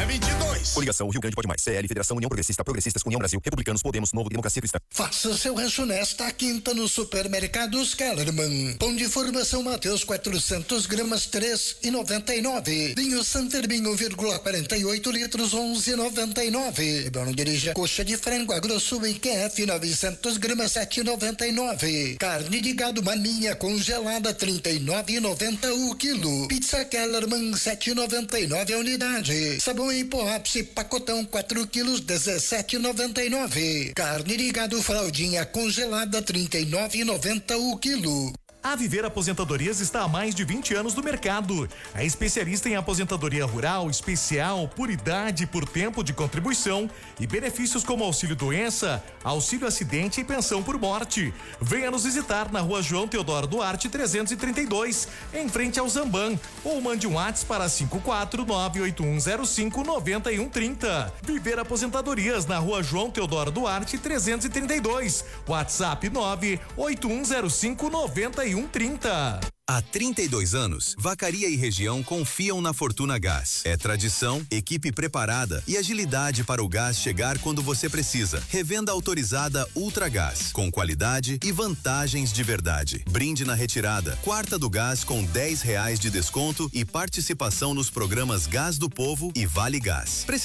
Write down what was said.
22. Coligação Rio Grande Pode Mais. CL, Federação União Progressista, Progressistas, União Brasil, Republicanos, Podemos, Novo, Democracia Cristã. Faça seu rancho nesta quinta no Supermercados Kellerman. Pão de formação Mateus 400 gramas 3,99. Vinho Santermin 1,48 litros 11,99. Não dirija. Coxa de frango agrosso IQF 900 gramas 7,99. Carne de gado maminha congelada 39,90 o quilo. Pizza Kellerman 7,99 a unidade. Sabão em pó Ápice pacotão 4 quilos 17,99. Carne de gado fraldinha congelada 39,90 o quilo. A Viver Aposentadorias está há mais de 20 anos no mercado. É especialista em aposentadoria rural, especial, por idade, por tempo de contribuição e benefícios como auxílio doença, auxílio acidente e pensão por morte. Venha nos visitar na Rua João Teodoro Duarte 332, em frente ao Zamban, ou mande um WhatsApp para 54981059130. Viver Aposentadorias na Rua João Teodoro Duarte 332. WhatsApp 981059130. Há 32 anos, Vacaria e região confiam na Fortuna Gás. É tradição, equipe preparada e agilidade para o gás chegar quando você precisa. Revenda autorizada Ultragás, com qualidade e vantagens de verdade. Brinde na retirada, quarta do gás com R$10 de desconto e participação nos programas Gás do Povo e Vale Gás.